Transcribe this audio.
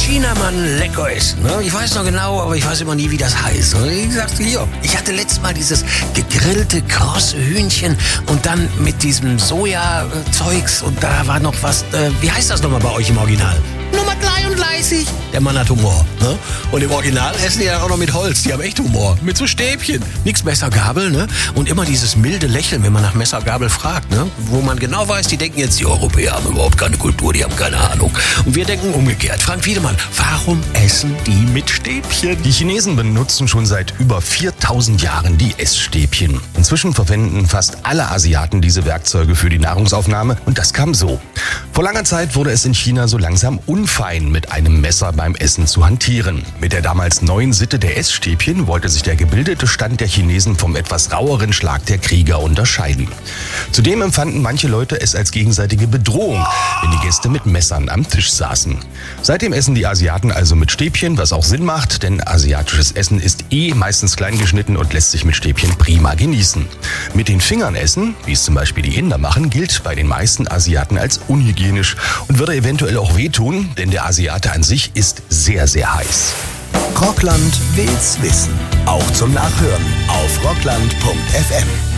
China man lecker essen. Ne? Ich weiß noch genau, aber ich weiß immer nie, wie das heißt. Und ich sagte, hier, ich hatte letztes Mal dieses gegrillte, krosse Hühnchen und dann mit diesem Soja-Zeugs und da war noch was, wie heißt das nochmal bei euch im Original? Nummer 33. Der Mann hat Humor. Ne? Und im Original essen die dann auch noch mit Holz. Die haben echt Humor. Mit so Stäbchen. Nix Messer, Gabel, ne? Und immer dieses milde Lächeln, wenn man nach Messer, Gabel fragt, ne? Wo man genau weiß, die denken jetzt, die Europäer haben überhaupt keine Kultur, die haben keine Ahnung. Und wir denken umgekehrt. Frank Wiedemann, warum essen die mit Stäbchen? Die Chinesen benutzen schon seit über 4000 Jahren die Essstäbchen. Inzwischen verwenden fast alle Asiaten diese Werkzeuge für die Nahrungsaufnahme und das kam so. Vor langer Zeit wurde es in China so langsam unfein, mit einem Messer beim Essen zu hantieren. Mit der damals neuen Sitte der Essstäbchen wollte sich der gebildete Stand der Chinesen vom etwas raueren Schlag der Krieger unterscheiden. Zudem empfanden manche Leute es als gegenseitige Bedrohung, wenn die Gäste mit Messern am Tisch saßen. Seitdem essen die Asiaten also mit Stäbchen, was auch Sinn macht, denn asiatisches Essen ist meistens klein geschnitten und lässt sich mit Stäbchen prima genießen. Mit den Fingern essen, wie es zum Beispiel die Inder machen, gilt bei den meisten Asiaten als unhygienisch und würde eventuell auch wehtun, denn der Asiate an sich ist sehr, sehr heiß. Rockland will's wissen. Auch zum Nachhören auf rockland.fm.